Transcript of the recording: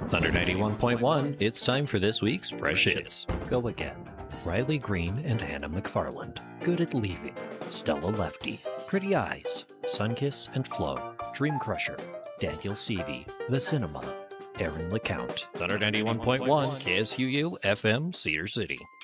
Thunder 91.1, it's time for this week's Fresh Hits. Go again. Riley Green and Hannah McFarland. Good at Leaving. Stella Lefty. Pretty Eyes. Sunkiss and Flo. Dream Crusher. Daniel Seavey. The Cinema. Aaron LeCount. Thunder 91.1, KSUU FM, Cedar City.